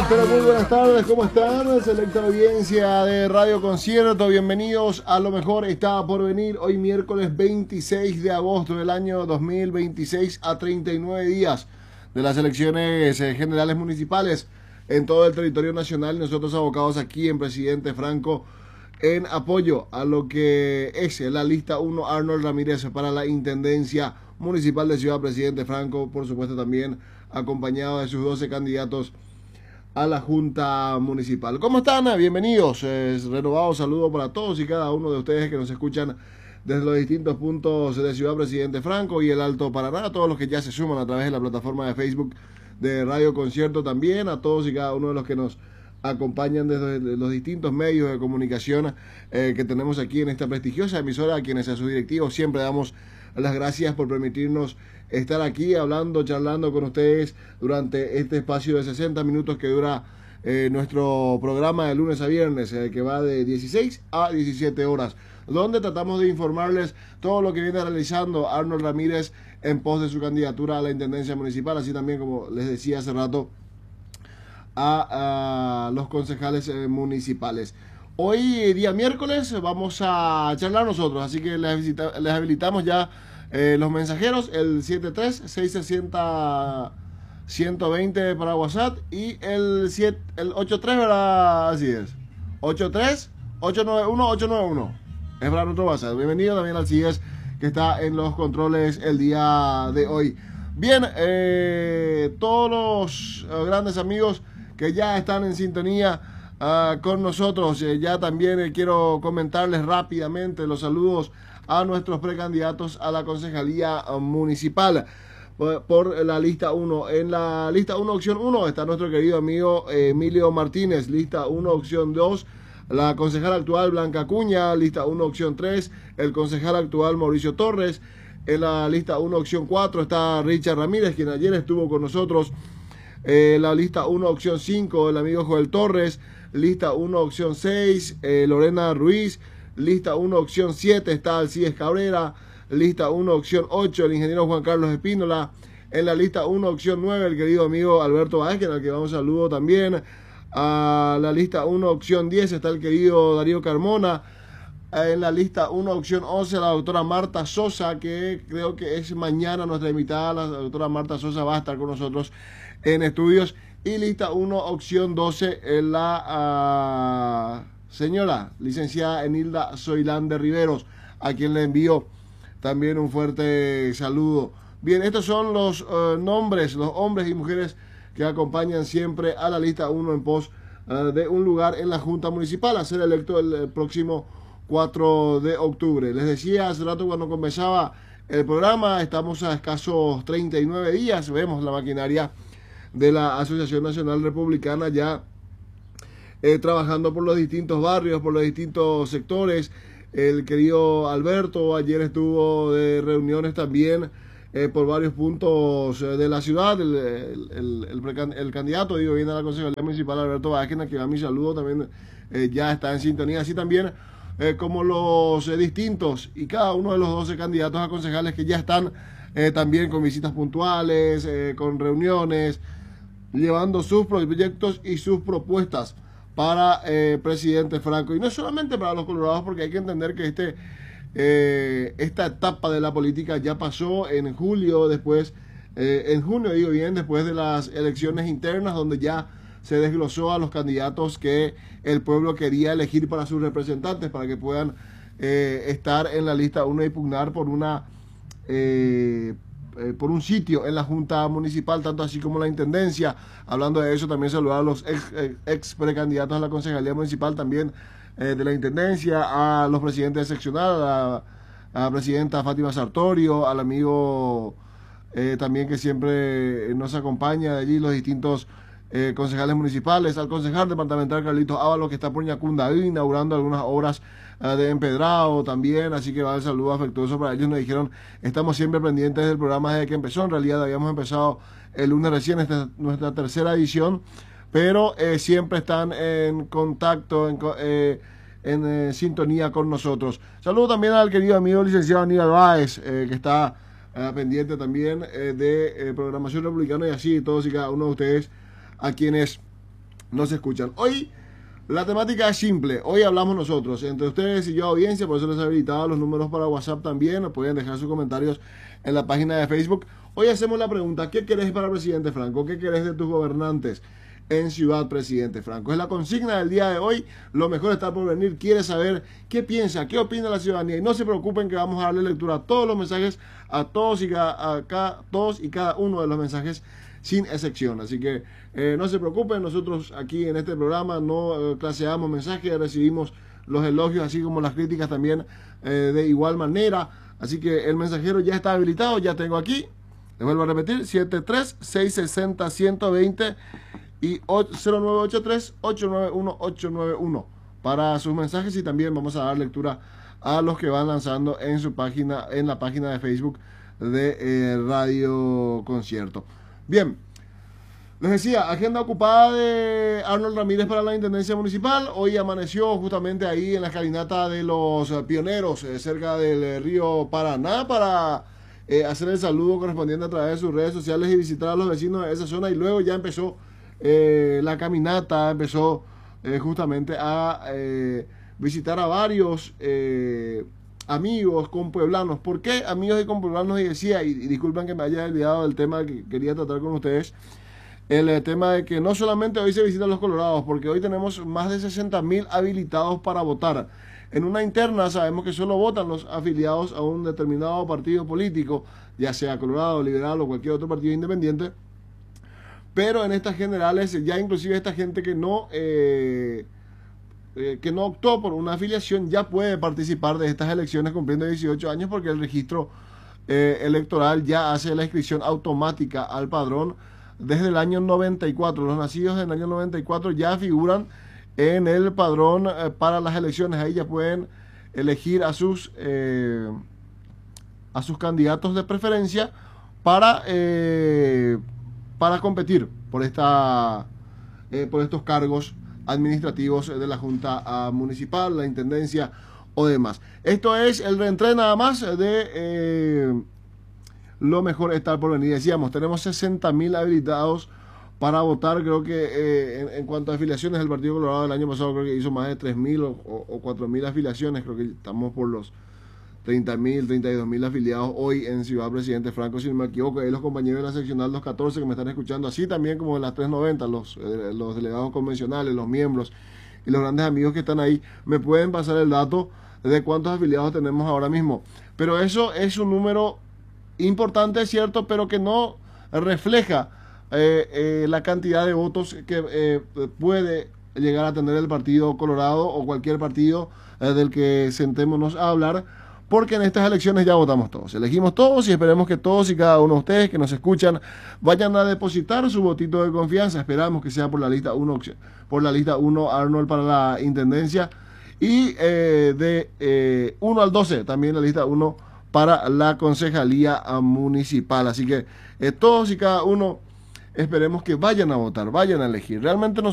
pero muy buenas tardes, ¿cómo están? Selecta audiencia de Radio Concierto, bienvenidos a Lo Mejor Está Por Venir, hoy miércoles 26 de agosto del año 2026, a 39 días de las elecciones generales municipales en todo el territorio nacional. Nosotros abocados aquí en Presidente Franco en apoyo a lo que es la lista 1 Arnold Ramírez para la Intendencia Municipal de Ciudad Presidente Franco, por supuesto también acompañado de sus 12 candidatos a la Junta Municipal. ¿Cómo están? Bienvenidos. Renovado saludo para todos y cada uno de ustedes que nos escuchan desde los distintos puntos de Ciudad Presidente Franco y el Alto Paraná, a todos los que ya se suman a través de la plataforma de Facebook de Radio Concierto también, a todos y cada uno de los que nos acompañan desde los distintos medios de comunicación que tenemos aquí en esta prestigiosa emisora, a quienes a sus directivos siempre damos las gracias por permitirnos estar aquí hablando, charlando con ustedes durante este espacio de 60 minutos que dura nuestro programa de lunes a viernes, que va de 16 a 17 horas, donde tratamos de informarles todo lo que viene realizando Arnold Ramírez en pos de su candidatura a la Intendencia Municipal, así también, como les decía hace rato, a los concejales municipales. Hoy, día miércoles, vamos a charlar nosotros, así que les habilitamos ya los mensajeros, el 73-660-120 para WhatsApp y el 83, ¿verdad? Así es. 83-891-891. Es para nuestro WhatsApp. Bienvenido también al CIES que está en los controles el día de hoy. Bien, todos los grandes amigos que ya están en sintonía con nosotros, ya también quiero comentarles rápidamente los saludos a nuestros precandidatos a la concejalía municipal por la lista 1. En la lista 1, opción 1, está nuestro querido amigo Emilio Martínez. Lista 1, opción 2, la concejala actual Blanca Acuña. Lista 1, opción 3, el concejal actual Mauricio Torres. En la lista 1, opción 4, está Richard Ramírez, quien ayer estuvo con nosotros. La lista 1, opción 5, el amigo Joel Torres. Lista 1, opción 6, Lorena Ruiz. Lista 1, opción 7, está Alcides Cabrera. Lista 1, opción 8, el ingeniero Juan Carlos Espínola. En la lista 1, opción 9, el querido amigo Alberto Vázquez, al que vamos a saludo también. A la lista 1, opción 10, está el querido Darío Carmona. En la lista 1, opción 11, la doctora Marta Sosa, que creo que es mañana nuestra invitada. La doctora Marta Sosa va a estar con nosotros en estudios. Y lista 1, opción 12, la señora licenciada Enilda Zoilán Riveros, a quien le envío también un fuerte saludo. Bien, estos son los nombres, los hombres y mujeres que acompañan siempre a la lista 1 en pos de un lugar en la Junta Municipal a ser electo el próximo 4 de octubre. Les decía hace rato cuando comenzaba el programa, estamos a escasos 39 días, vemos la maquinaria de la Asociación Nacional Republicana ya trabajando por los distintos barrios, por los distintos sectores. El querido Alberto ayer estuvo de reuniones también por varios puntos de la ciudad. El candidato, viene a la Concejalía Municipal, Alberto Vázquez, que a mi saludo también ya está en sintonía, así también como los distintos y cada uno de los 12 candidatos a concejales que ya están también con visitas puntuales, con reuniones, llevando sus proyectos y sus propuestas para Presidente Franco. Y no solamente para los colorados, porque hay que entender que esta etapa de la política ya pasó en julio, después, en junio, después de las elecciones internas, donde ya se desglosó a los candidatos que el pueblo quería elegir para sus representantes, para que puedan estar en la lista 1 y pugnar por un sitio en la Junta Municipal, tanto así como la Intendencia. Hablando de eso, también saludar a los ex precandidatos a la Concejalía Municipal, también de la Intendencia, a los presidentes seccional, a la presidenta Fátima Sartorio, al amigo también que siempre nos acompaña de allí, los distintos concejales municipales, al concejal departamental Carlitos Ábalos, que está por Ñacundaví inaugurando algunas obras de empedrado también, así que va el saludo afectuoso para ellos. Nos dijeron, estamos siempre pendientes del programa desde que empezó. En realidad habíamos empezado el lunes recién, esta es nuestra tercera edición, pero siempre están en contacto, en sintonía con nosotros. Saludo también al querido amigo licenciado Aníbal Báez, que está pendiente también de programación republicana, y así todos y cada uno de ustedes a quienes nos escuchan. Hoy la temática es simple. Hoy hablamos nosotros, entre ustedes y yo, audiencia. Por eso les he habilitado los números para WhatsApp también. Nos pueden dejar sus comentarios en la página de Facebook. Hoy hacemos la pregunta: ¿qué querés para presidente Franco? ¿Qué querés de tus gobernantes en Ciudad Presidente Franco? Es la consigna del día de hoy. Lo mejor está por venir. Quiere saber qué piensa, qué opina la ciudadanía. Y no se preocupen que vamos a darle lectura a todos los mensajes, a todos y cada uno de los mensajes, sin excepción. Así que no se preocupen, nosotros aquí en este programa no claseamos mensajes, recibimos los elogios así como las críticas también de igual manera. Así que el mensajero ya está habilitado, ya tengo aquí, les vuelvo a repetir, 73-660-120 y 0983-891-891 para sus mensajes, y también vamos a dar lectura a los que van lanzando en su página, en la página de Facebook de Radio Concierto. Bien, les decía, agenda ocupada de Arnold Ramírez para la Intendencia Municipal. Hoy amaneció justamente ahí en la escalinata de los Pioneros, cerca del río Paraná, para hacer el saludo correspondiente a través de sus redes sociales y visitar a los vecinos de esa zona. Y luego ya empezó la caminata, empezó justamente a visitar a varios amigos compueblanos. ¿Por qué amigos y compueblanos? Y decía, y disculpen que me haya olvidado del tema que quería tratar con ustedes, el tema de que no solamente hoy se visitan los colorados, porque hoy tenemos más de 60.000 habilitados para votar. En una interna sabemos que solo votan los afiliados a un determinado partido político, ya sea Colorado, Liberal o cualquier otro partido independiente, pero en estas generales ya inclusive esta gente que no optó por una afiliación ya puede participar de estas elecciones cumpliendo 18 años, porque el registro electoral ya hace la inscripción automática al padrón desde el año 94. Los nacidos en el año 94 ya figuran en el padrón para las elecciones. Ahí ya pueden elegir a sus candidatos de preferencia para competir por estos cargos administrativos de la Junta Municipal, la Intendencia o demás. Esto es el reentré nada más de lo mejor está por venir. Decíamos, tenemos 60.000 habilitados para votar. Creo que en cuanto a afiliaciones, el Partido Colorado el año pasado creo que hizo más de 3.000 o 4.000 afiliaciones. Creo que estamos por los 30.000, 32.000 afiliados hoy en Ciudad Presidente Franco, si no me equivoco. Ahí los compañeros de la seccional 214 que me están escuchando, así también como en las 390, los delegados convencionales, los miembros y los grandes amigos que están ahí, me pueden pasar el dato de cuántos afiliados tenemos ahora mismo. Pero eso es un número importante, es cierto, pero que no refleja la cantidad de votos que puede llegar a tener el Partido Colorado o cualquier partido del que sentémonos a hablar, porque en estas elecciones ya votamos todos, elegimos todos, y esperemos que todos y cada uno de ustedes que nos escuchan vayan a depositar su votito de confianza. Esperamos que sea por la lista 1, Arnold para la Intendencia, y de 1 al 12 también la lista 1 para la Concejalía Municipal. Así que todos y cada uno esperemos que vayan a votar, vayan a elegir. Realmente